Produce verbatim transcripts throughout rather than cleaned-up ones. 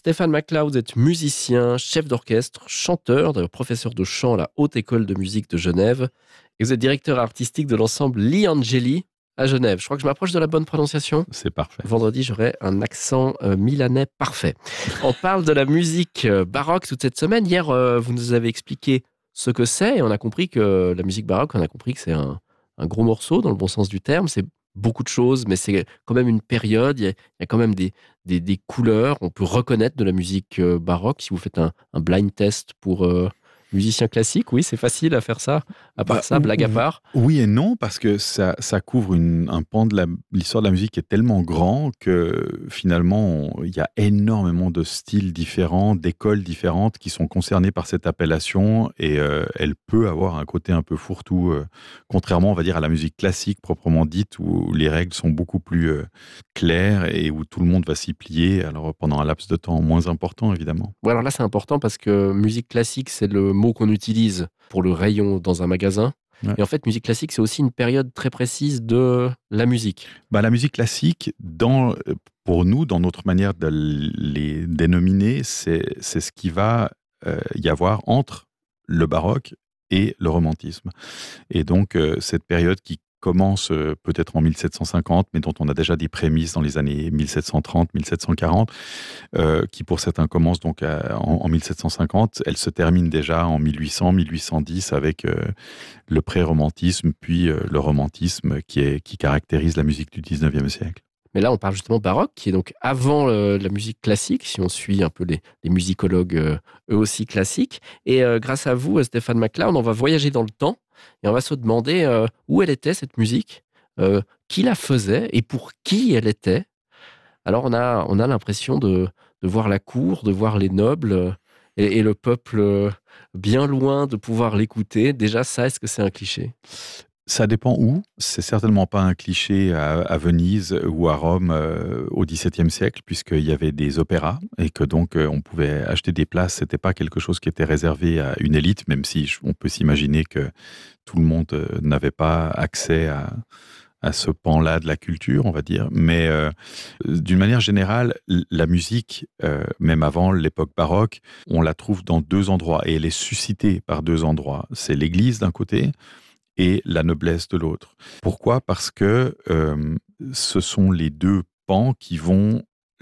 Stéphane McLeod, vous êtes musicien, chef d'orchestre, chanteur, d'ailleurs professeur de chant à la Haute École de musique de Genève. Et vous êtes directeur artistique de l'ensemble Li Angeli à Genève. Je crois que je m'approche de la bonne prononciation. C'est parfait. Vendredi, j'aurai un accent euh, milanais parfait. On parle de la musique euh, baroque toute cette semaine. Hier, euh, vous nous avez expliqué ce que c'est et on a compris que la musique baroque, on a compris que c'est un, un gros morceau dans le bon sens du terme. C'est beaucoup de choses, mais c'est quand même une période. Il y a, il y a quand même des, des, des couleurs. On peut reconnaître de la musique euh, baroque. Si vous faites un, un blind test pour euh, musicien classique, oui, c'est facile à faire ça. À part Bah, ça, blague à part. Oui et non, parce que ça, ça couvre une, un pan de la, l'histoire de la musique qui est tellement grand que finalement, on, il y a énormément de styles différents, d'écoles différentes qui sont concernées par cette appellation et euh, elle peut avoir un côté un peu fourre-tout, euh, contrairement, on va dire, à la musique classique proprement dite, où les règles sont beaucoup plus euh, claires et où tout le monde va s'y plier, alors pendant un laps de temps moins important, évidemment. Bon, alors là, c'est important parce que musique classique, c'est le mot qu'on utilise pour le rayon dans un magasin. Ouais. Et en fait, musique classique, c'est aussi une période très précise de la musique. Bah, la musique classique, dans, pour nous, dans notre manière de les dénominer, c'est, c'est ce qui va euh, y avoir entre le baroque et le romantisme. Et donc, euh, cette période qui commence euh, peut-être en dix-sept cent cinquante, mais dont on a déjà des prémices dans les années dix-sept cent trente, dix-sept cent quarante, euh, qui pour certains commence donc à, en, en dix-sept cent cinquante, elle se termine déjà en mille huit cents, mille huit cent dix avec euh, le pré-romantisme, puis euh, le romantisme qui, est, qui caractérise la musique du dix-neuvième siècle. Mais là, on parle justement baroque, qui est donc avant euh, la musique classique, si on suit un peu les, les musicologues, euh, eux aussi classiques. Et euh, grâce à vous, Stéphane McLeod, on va voyager dans le temps et on va se demander euh, où elle était, cette musique, euh, qui la faisait et pour qui elle était. Alors, on a, on a l'impression de, de voir la cour, de voir les nobles euh, et, et le peuple euh, bien loin de pouvoir l'écouter. Déjà, ça, est-ce que c'est un cliché ? Ça dépend où. C'est certainement pas un cliché à, à Venise ou à Rome euh, au dix-septième siècle, puisqu'il y avait des opéras et que donc euh, on pouvait acheter des places. C'était pas quelque chose qui était réservé à une élite, même si on peut s'imaginer que tout le monde euh, n'avait pas accès à, à ce pan-là de la culture, on va dire. Mais euh, d'une manière générale, la musique, euh, même avant l'époque baroque, on la trouve dans deux endroits et elle est suscitée par deux endroits. C'est l'église d'un côté et la noblesse de l'autre. Pourquoi ? Parce que euh, ce sont les deux pans qui vont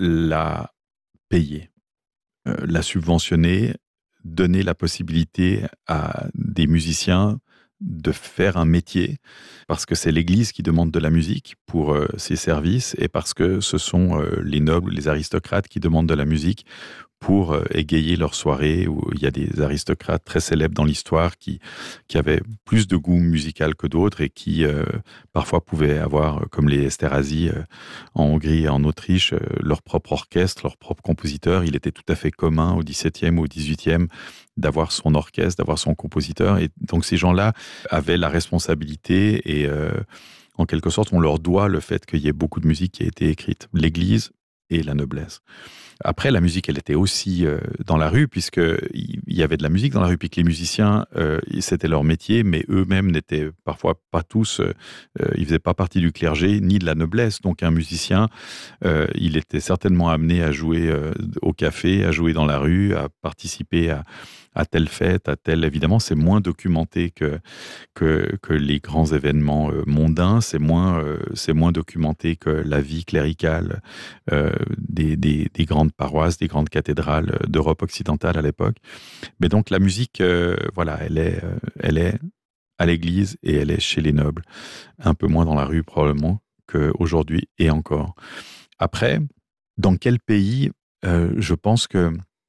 la payer, euh, la subventionner, donner la possibilité à des musiciens de faire un métier, parce que c'est l'Église qui demande de la musique pour euh, ses services, et parce que ce sont euh, les nobles, les aristocrates qui demandent de la musique pour euh, égayer leur soirée, où il y a des aristocrates très célèbres dans l'histoire qui, qui avaient plus de goût musical que d'autres et qui euh, parfois pouvaient avoir, comme les Esterházy euh, en Hongrie et en Autriche, euh, leur propre orchestre, leur propre compositeur. Il était tout à fait commun au dix-septième ou au dix-huitième d'avoir son orchestre, d'avoir son compositeur. Et donc ces gens-là avaient la responsabilité et euh, en quelque sorte, on leur doit le fait qu'il y ait beaucoup de musique qui a été écrite. L'Église et la noblesse. Après, la musique, elle était aussi euh, dans la rue, puisqu'il y avait de la musique dans la rue, puis que les musiciens, euh, c'était leur métier, mais eux-mêmes n'étaient parfois pas tous, euh, ils ne faisaient pas partie du clergé, ni de la noblesse. Donc un musicien, euh, il était certainement amené à jouer euh, au café, à jouer dans la rue, à participer à, à telle fête, à telle... Évidemment, c'est moins documenté que, que, que les grands événements euh, mondains, c'est moins, euh, c'est moins documenté que la vie cléricale euh, des, des, des grandes paroisses, des grandes cathédrales d'Europe occidentale à l'époque. Mais donc la musique, euh, voilà, elle est, euh, elle est à l'église et elle est chez les nobles. Un peu moins dans la rue probablement qu'aujourd'hui et encore. Après, dans quel pays, euh, je pense que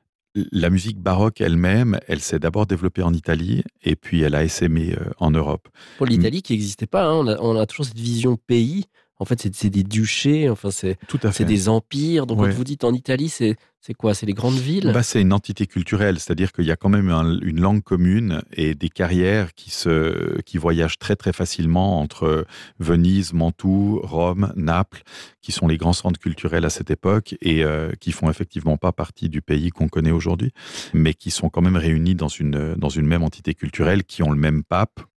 la musique baroque elle-même, elle s'est d'abord développée en Italie et puis elle a essaimé euh, en Europe. Pour l'Italie qui n'existait pas, hein, on, a, on a toujours cette vision pays. En fait, c'est, c'est des duchés, enfin, c'est, Tout à fait. c'est des empires. Donc, Ouais. quand vous dites en Italie, c'est, c'est quoi ? C'est les grandes villes ? Bah, c'est une entité culturelle, c'est-à-dire qu'il y a quand même un, une langue commune et des carrières qui, se, qui voyagent très très facilement entre Venise, Mantoue, Rome, Naples, qui sont les grands centres culturels à cette époque et euh, qui font effectivement pas partie du pays qu'on connaît aujourd'hui, mais qui sont quand même réunis dans une, dans une même entité culturelle, qui ont le même pape,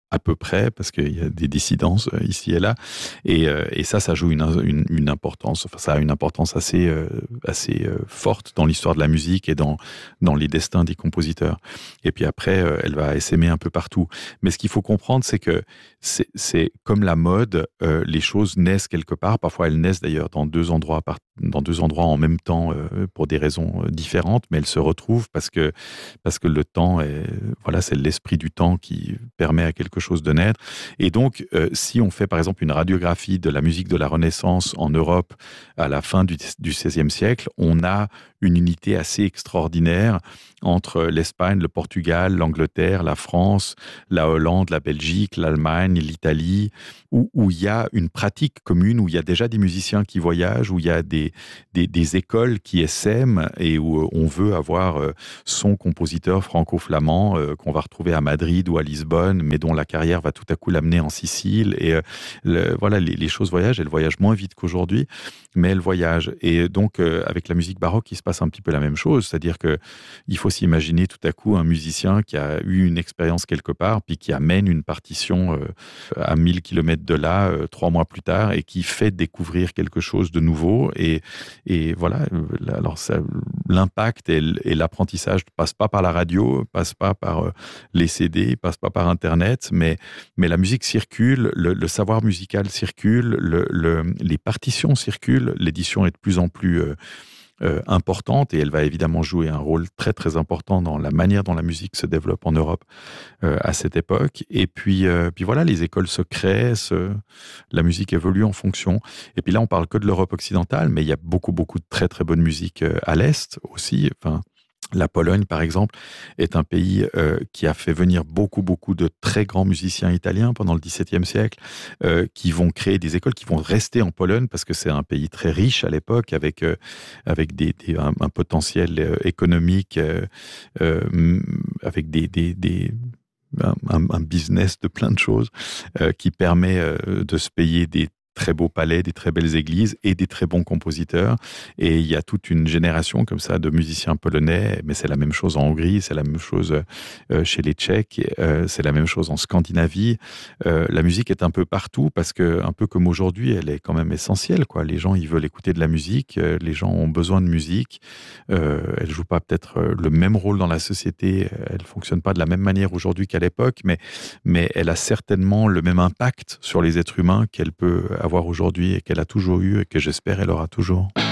à peu près, parce qu'il y a des dissidences euh, ici et là. Et, euh, et ça, ça joue une, une, une importance, enfin, ça a une importance assez, euh, assez euh, forte dans l'histoire de la musique et dans, dans les destins des compositeurs. Et puis après, euh, elle va essaimer un peu partout. Mais ce qu'il faut comprendre, c'est que c'est, c'est comme la mode, euh, les choses naissent quelque part. Parfois, elles naissent d'ailleurs dans deux endroits, par, dans deux endroits en même temps euh, pour des raisons différentes, mais elles se retrouvent parce que, parce que le temps, est, voilà, c'est l'esprit du temps qui permet à quelque chose de naître. Et donc, euh, si on fait par exemple une radiographie de la musique de la Renaissance en Europe à la fin du, du seizième siècle, on a une unité assez extraordinaire entre l'Espagne, le Portugal, l'Angleterre, la France, la Hollande, la Belgique, l'Allemagne, l'Italie, où, où il y a une pratique commune, où il y a déjà des musiciens qui voyagent, où il y a des, des, des écoles qui essaiment et où on veut avoir son compositeur franco-flamand euh, qu'on va retrouver à Madrid ou à Lisbonne, mais dont la carrière va tout à coup l'amener en Sicile. Et euh, le, voilà, les, les choses voyagent. Elles voyagent moins vite qu'aujourd'hui, mais elles voyagent. Et donc, euh, avec la musique baroque, il se passe un petit peu la même chose. C'est-à-dire que il faut s'imaginer tout à coup un musicien qui a eu une expérience quelque part, puis qui amène une partition euh, à mille kilomètres de là, euh, trois mois plus tard, et qui fait découvrir quelque chose de nouveau. Et, et voilà, alors ça, l'impact et, et l'apprentissage ne passent pas par la radio, ne passent pas par euh, les C D, ne passent pas par Internet, mais, mais la musique circule, le, le savoir musical circule, le, le, les partitions circulent, l'édition est de plus en plus... Euh, Euh, importante et elle va évidemment jouer un rôle très très important dans la manière dont la musique se développe en Europe euh, à cette époque. Et puis, euh, puis voilà, les écoles se créent, se... la musique évolue en fonction. Et puis là, on parle que de l'Europe occidentale, mais il y a beaucoup beaucoup de très très bonne musique euh, à l'Est aussi. Enfin, la Pologne, par exemple, est un pays euh, qui a fait venir beaucoup, beaucoup de très grands musiciens italiens pendant le dix-septième siècle, euh, qui vont créer des écoles, qui vont rester en Pologne, parce que c'est un pays très riche à l'époque, avec, euh, avec des, des, un, un potentiel euh, économique, euh, euh, avec des... des, des un, un business de plein de choses, euh, qui permet euh, de se payer des très beaux palais, des très belles églises et des très bons compositeurs. Et il y a toute une génération comme ça de musiciens polonais, mais c'est la même chose en Hongrie, c'est la même chose euh, chez les Tchèques, euh, c'est la même chose en Scandinavie. Euh, la musique est un peu partout parce que, un peu comme aujourd'hui, elle est quand même essentielle, quoi. Les gens, ils veulent écouter de la musique, euh, les gens ont besoin de musique. Euh, elle joue pas peut-être le même rôle dans la société, elle fonctionne pas de la même manière aujourd'hui qu'à l'époque, mais, mais elle a certainement le même impact sur les êtres humains qu'elle peut avoir aujourd'hui et qu'elle a toujours eu et que j'espère elle aura toujours.